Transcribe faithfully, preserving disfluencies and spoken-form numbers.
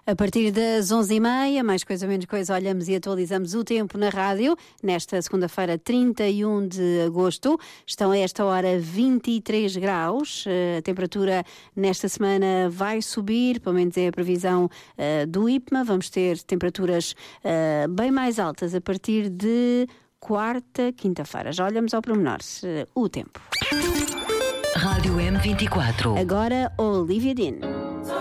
A partir das onze e meia, mais coisa ou menos coisa, olhamos e atualizamos o tempo na rádio. Nesta segunda-feira, trinta e um de agosto, estão a esta hora vinte e três graus. A temperatura nesta semana vai subir, pelo menos é a previsão uh, do I P M A. Vamos ter temperaturas uh, bem mais altas a partir de quarta, quinta-feira. Já olhamos ao pormenor uh, o tempo. Rádio M vinte e quatro. Agora, Olivia Dean.